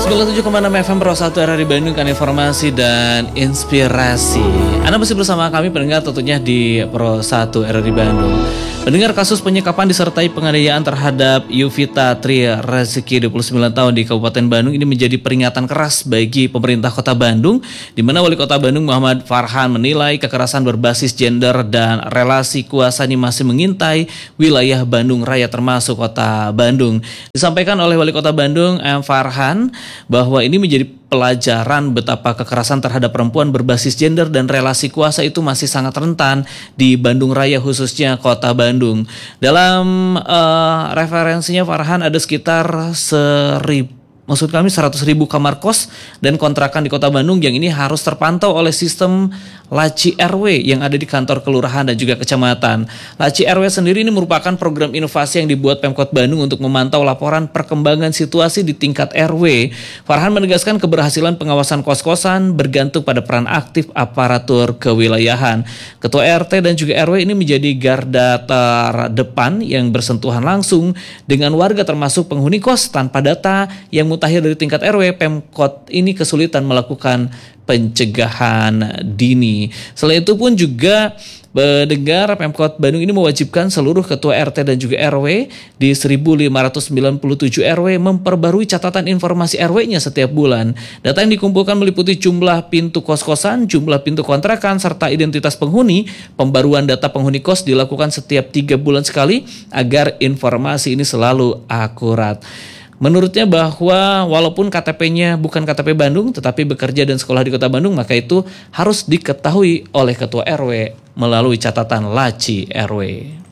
97,6 FM Pro 1 RRI Bandung kan informasi dan inspirasi. Anda masih bersama kami pendengar tentunya di Pro 1 RRI Bandung. Pendengar, kasus penyekapan disertai penganiayaan terhadap Yuvita Tri Rezeki 29 tahun di Kabupaten Bandung ini menjadi peringatan keras bagi pemerintah Kota Bandung, di mana Wali Kota Bandung Muhammad Farhan menilai kekerasan berbasis gender dan relasi kuasa ini masih mengintai wilayah Bandung Raya termasuk Kota Bandung. Disampaikan oleh Wali Kota Bandung M. Farhan bahwa ini menjadi pelajaran betapa kekerasan terhadap perempuan berbasis gender dan relasi kuasa itu masih sangat rentan di Bandung Raya khususnya Kota Bandung. Dalam referensinya Farhan ada sekitar 100.000 kamar kos dan kontrakan di Kota Bandung yang ini harus terpantau oleh sistem Laci RW yang ada di kantor kelurahan dan juga kecamatan. Laci RW sendiri ini merupakan program inovasi yang dibuat Pemkot Bandung untuk memantau laporan perkembangan situasi di tingkat RW. Farhan menegaskan keberhasilan pengawasan kos-kosan bergantung pada peran aktif aparatur kewilayahan. Ketua RT dan juga RW ini menjadi garda terdepan yang bersentuhan langsung dengan warga termasuk penghuni kos. Tanpa data yang mutakhir dari tingkat RW, Pemkot ini kesulitan melakukan pencegahan dini. Selain itu pun juga pendengar, Pemkot Bandung ini mewajibkan seluruh ketua RT dan juga RW di 1597 RW memperbarui catatan informasi RW-nya setiap bulan. Data yang dikumpulkan meliputi jumlah pintu kos-kosan, jumlah pintu kontrakan, serta identitas penghuni. Pembaruan data penghuni kos dilakukan setiap 3 bulan sekali agar informasi ini selalu akurat. Menurutnya bahwa walaupun KTP-nya bukan KTP Bandung tetapi bekerja dan sekolah di Kota Bandung, maka itu harus diketahui oleh ketua RW melalui catatan Laci RW.